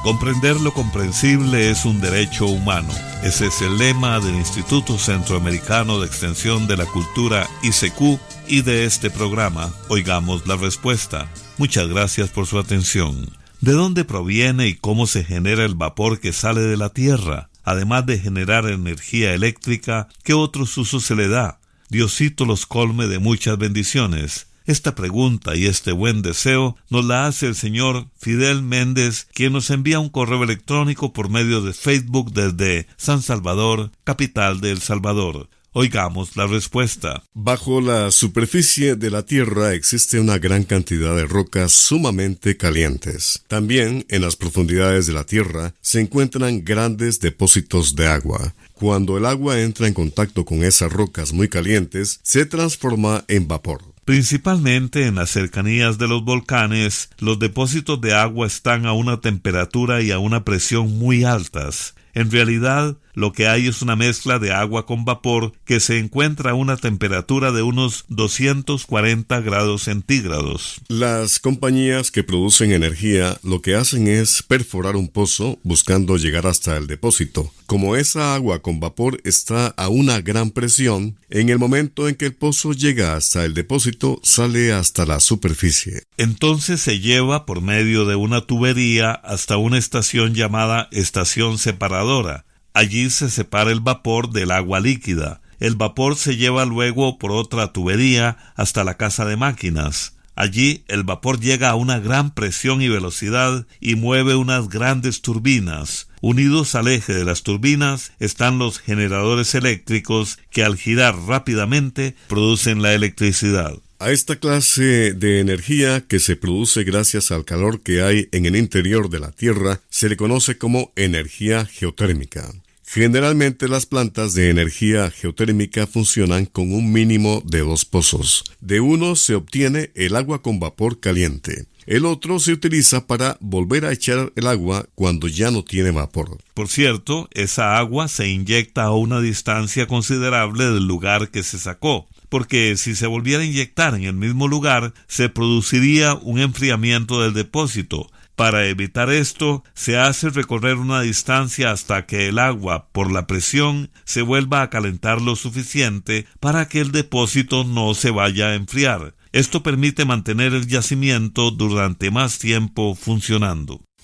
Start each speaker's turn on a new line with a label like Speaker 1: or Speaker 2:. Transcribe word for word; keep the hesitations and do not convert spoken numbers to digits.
Speaker 1: Comprender lo comprensible es un derecho humano. Ese es el lema del Instituto Centroamericano de Extensión de la Cultura I C Q y de este programa, Oigamos la Respuesta. Muchas gracias por su atención. ¿De dónde proviene y cómo se genera el vapor que sale de la Tierra? Además de generar energía eléctrica, ¿qué otros usos se le da? Diosito los colme de muchas bendiciones. Esta pregunta y este buen deseo nos la hace el señor Fidel Méndez, quien nos envía un correo electrónico por medio de Facebook desde San Salvador, capital de El Salvador. Oigamos la respuesta.
Speaker 2: Bajo la superficie de la Tierra existe una gran cantidad de rocas sumamente calientes. También en las profundidades de la Tierra se encuentran grandes depósitos de agua. Cuando el agua entra en contacto con esas rocas muy calientes, se transforma en vapor.
Speaker 1: Principalmente en las cercanías de los volcanes, los depósitos de agua están a una temperatura y a una presión muy altas. En realidad, lo que hay es una mezcla de agua con vapor que se encuentra a una temperatura de unos doscientos cuarenta grados centígrados.
Speaker 2: Las compañías que producen energía lo que hacen es perforar un pozo buscando llegar hasta el depósito. Como esa agua con vapor está a una gran presión, en el momento en que el pozo llega hasta el depósito, sale hasta la superficie.
Speaker 1: Entonces se lleva por medio de una tubería hasta una estación llamada estación separadora. Allí se separa el vapor del agua líquida. El vapor se lleva luego por otra tubería hasta la casa de máquinas. Allí el vapor llega a una gran presión y velocidad y mueve unas grandes turbinas. Unidos al eje de las turbinas están los generadores eléctricos que al girar rápidamente producen la electricidad.
Speaker 2: A esta clase de energía que se produce gracias al calor que hay en el interior de la Tierra se le conoce como energía geotérmica. Generalmente las plantas de energía geotérmica funcionan con un mínimo de dos pozos. De uno se obtiene el agua con vapor caliente. El otro se utiliza para volver a echar el agua cuando ya no tiene vapor.
Speaker 1: Por cierto, esa agua se inyecta a una distancia considerable del lugar que se sacó, porque si se volviera a inyectar en el mismo lugar, se produciría un enfriamiento del depósito. Para evitar esto, se hace recorrer una distancia hasta que el agua, por la presión, se vuelva a calentar lo suficiente para que el depósito no se vaya a enfriar. Esto permite mantener el yacimiento durante más tiempo funcionando.